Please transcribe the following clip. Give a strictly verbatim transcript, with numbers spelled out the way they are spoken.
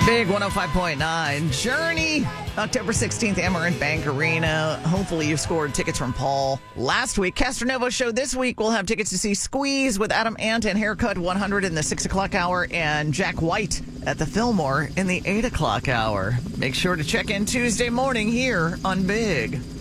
Big one oh five point nine. Journey, October sixteenth, Amarant Bank Arena. Hopefully you scored tickets from Paul last week. Castronovo Show this week. We'll have tickets to see Squeeze with Adam Ant and Haircut one hundred in the six o'clock hour and Jack White at the Fillmore in the eight o'clock hour. Make sure to check in Tuesday morning here on Big.